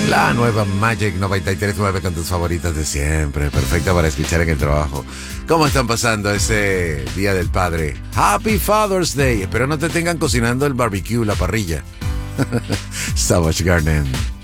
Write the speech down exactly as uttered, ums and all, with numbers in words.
La nueva Magic noventa y tres punto nueve con tus favoritas de siempre. Perfecta para escuchar en el trabajo. ¿Cómo están pasando ese Día del Padre? Happy Father's Day. Espero no te tengan cocinando el barbecue, la parrilla. Savage Garden.